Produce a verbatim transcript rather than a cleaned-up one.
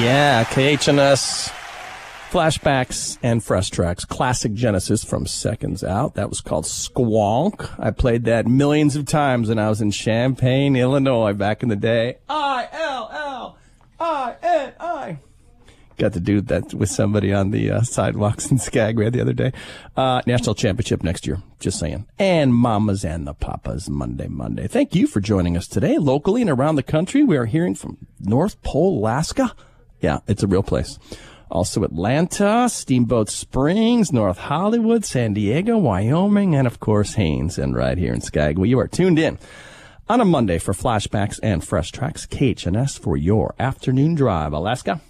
Yeah, K H N S Flashbacks and Fresh Tracks. Classic Genesis from Seconds Out. That was called Squonk. I played that millions of times when I was in Champaign, Illinois back in the day. I L L I N I. Got to do that with somebody on the uh, sidewalks in Skagway the other day. Uh, national championship next year, just saying. And Mamas and the Papas, Monday, Monday. Thank you for joining us today. Locally and around the country, we are hearing from North Pole, Alaska. Yeah, it's a real place. Also Atlanta, Steamboat Springs, North Hollywood, San Diego, Wyoming, and of course Haines. And right here in Skagway, you are tuned in on a Monday for Flashbacks and Fresh Tracks, K H N S for your afternoon drive. Alaska.